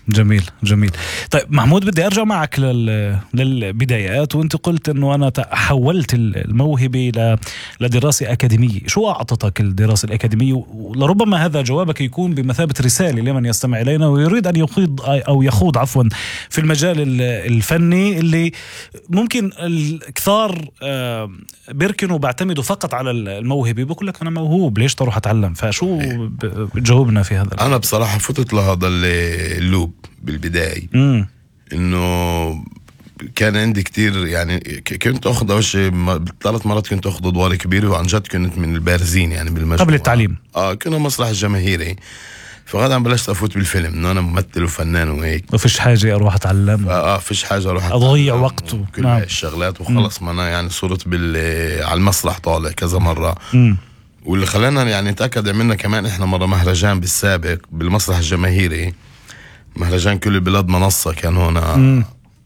جميل جميل. طيب محمود، بدي أرجع معك للبدايات، وانت قلت أنه أنا حولت الموهبة لدراسة أكاديمية. شو أعطتك الدراسة الأكاديمية؟ ولربما هذا جوابك يكون بمثابة رسالة لمن يستمع إلينا ويريد أن يخوض عفوا في المجال الفني اللي ممكن الكثار بيركنوا بعتمدوا فقط على الموهبة، بقول لك أنا موهوب ليش تروح أتعلم؟ فشو بتجاوبنا في هذا؟ أنا بصراحة فتت لهذا اللوب بالبداية، إنه كان عندي كتير، يعني كنت أخذ أول شيء 3 مرات كنت أخذ أدوار كبيرة، وعن جد كنت من البارزين يعني بالمجموعة قبل التعليم. كنا مسرح الجماهيري، فغدا بلشت أفوت بالفيلم إنه أنا ممثل وفنان وهيك، ما فيش حاجة أروح أتعلم، فيش حاجة أروح أضيع وقت وكل هاي الشغلات وخلص. ما أنا يعني صرت على المسرح طالع كذا مرة. واللي خلانا يعني نتأكد منه كمان، إحنا مرة مهرجان بالسابق بالمسرح الجماهيري، مهرجان كل البلاد منصة، كان هنا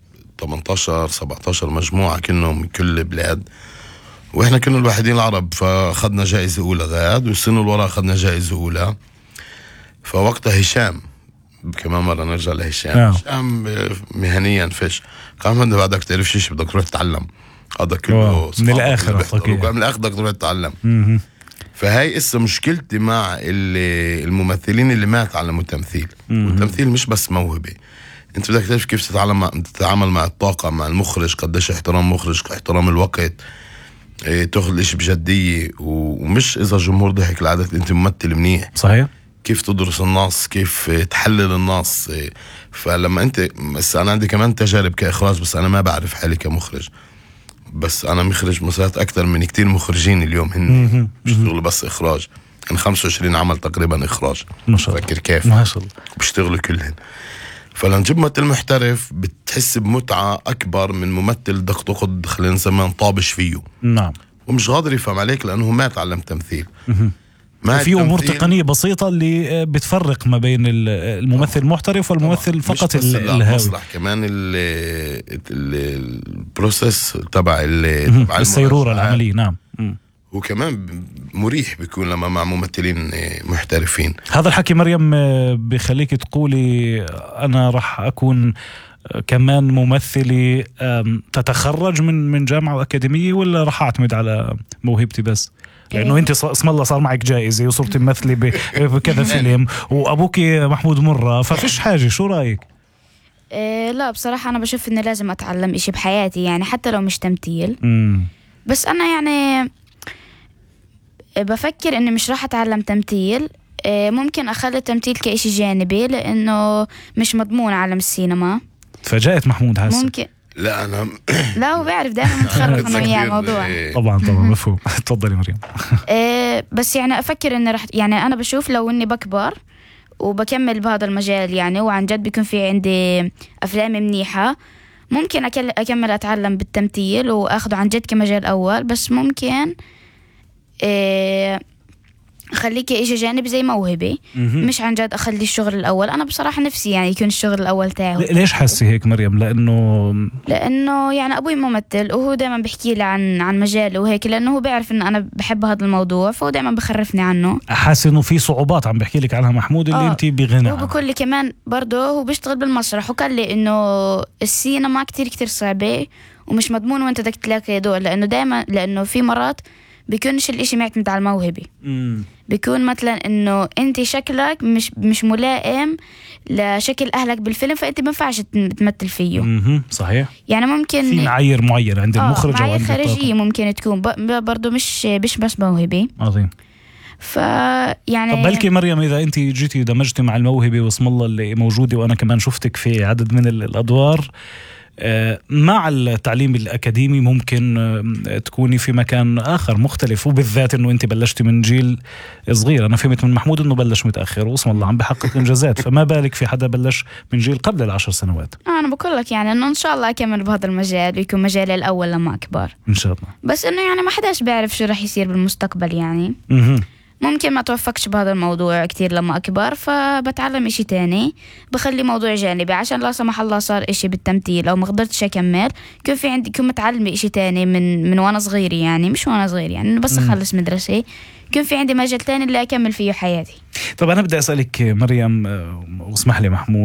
18-17 مجموعة كنهم من كل البلاد، وإحنا كنا الوحيدين العرب، فأخذنا جائزة أولى غاد، والسنة الوراء أخذنا جائزة أولى. فوقتها هشام كمان مرة نرجع لهشام، هشام مهنيا فيش قام انه بعدك تعرف شيء بدك تروح تتعلم، هذا كله من الآخر من الآخر بدك تروح تتعلم. فهاي اسا مشكلتي مع الممثلين اللي ما تعلموا التمثيل. والتمثيل مش بس موهبة، انت بدك تعرف كيف تتعامل مع الطاقة، مع المخرج، قديش احترام مخرج، احترام الوقت، تاخذ الاشي بجدية، ومش اذا الجمهور ضحك العادة انت ممثل منيح. صحيح. كيف تدرس النص، كيف تحلل النص. فلما انت بس انا عندي كمان تجارب كاخراج، بس انا ما بعرف حالي كمخرج، بس انا مخرج مسلسلات اكثر من كتير مخرجين اليوم هن بيشتغلوا بس اخراج. يعني 25 عمل تقريبا اخراج، ما شاء الله. فكر كيف ما شاء الله بيشتغلوا كلهن. فلما تجيب ممثل محترف بتحس بمتعة اكبر من ممثل بدك تاخذ خلينا زمان طابش فيه. نعم. ومش قادر يفهم عليك لانه ما تعلم تمثيل. في أمور تقنية بسيطة اللي بتفرق ما بين الممثل المحترف والممثل فقط الهاوي. كمان البروسيس تبع السيرورة العملية. نعم. وكمان مريح بيكون لما مع ممثلين محترفين. هذا الحكي مريم بخليك تقولي أنا رح أكون كمان ممثلي تتخرج من جامعة أكاديمية، ولا رح أعتمد على موهبتي بس؟ لأنه أنت اسم الله صار معك جائزة وصرت تمثلي بكذا فيلم، وأبوك محمود مرة، ففيش حاجة. شو رأيك؟ لا بصراحة أنا بشوف إني لازم أتعلم إشي بحياتي، يعني حتى لو مش تمثيل. بس أنا يعني بفكر إني مش راح أتعلم تمثيل. ممكن أخلي التمثيل كإشي جانبي، لأنه مش مضمون عالم السينما. فجأت محمود حسن. ممكن لا أنا لا هو بيعرف دائما متخرف أنا وياه الموضوع. طبعا مفهوم. تفضلي مريم. بس يعني أفكر إني يعني أنا بشوف لو إني بكبر وبكمل بهذا المجال يعني، وعن جد بيكون في عندي أفلام منيحة، ممكن أكمل أتعلم بالتمثيل وأخده عن جد كمجال أول. بس ممكن خليك إشي جانبي زي موهبة، مش عن جد أخلي الشغل الأول. أنا بصراحة نفسي يعني يكون الشغل الأول تاعه. ليش حسي هيك مريم؟ لأنه يعني أبوي ممثل، وهو دائما بيحكي لي عن مجاله وهيك، لأنه هو بيعرف إن أنا بحب هذا الموضوع، فهو دائما بخرفني عنه. أحس إنه في صعوبات عم بحكي لك عنها محمود اللي أنت بغنى. هو بقول لي كمان برضه هو بيشتغل بالمسرح، وقال لي إنه السينما كتير صعبة ومش مضمون وأنت بدك تلاقي دور، لأنه في مرات بيكونش الاشي معتمد على الموهبة. بيكون مثلا انه انت شكلك مش ملائم لشكل اهلك بالفيلم، فانت ما ينفعش تمثل فيه. صحيح. يعني ممكن في معايير معينة عند المخرج او معايير خارجية ممكن تكون برضو مش بس موهبة. عظيم. يعني طب بلكي مريم اذا انت جيتي دمجتي مع الموهبة واسم الله اللي موجودة، وانا كمان شفتك في عدد من الادوار مع التعليم الأكاديمي، ممكن تكوني في مكان آخر مختلف، وبالذات أنه أنت بلشتي من جيل صغير. أنا فهمت من محمود أنه بلش متأخر واسم الله عم بحقق إنجازات، فما بالك في حدا بلش من جيل قبل 10 سنوات. أنا بقول لك يعني أنه إن شاء الله أكمل بهذا المجال ويكون مجالي الأول لما أكبر إن شاء الله. بس أنه يعني ما حداش بيعرف شو رح يصير بالمستقبل يعني. ممكن ما توفقش بهذا الموضوع كتير لما أكبر، فبتعلم إشي تاني، بخلي موضوع جانبي عشان لا سمح الله صار إشي بالتمثيل أو ما قدرتش أكمل، كون في عندي كون متعلمة إشي تاني من وأنا صغير، يعني مش وأنا صغير يعني بس أخلص مدرسة، كون في عندي مجال تاني اللي أكمل فيه حياتي. طب أنا بدي أسألك مريم، واسمح لي محمود،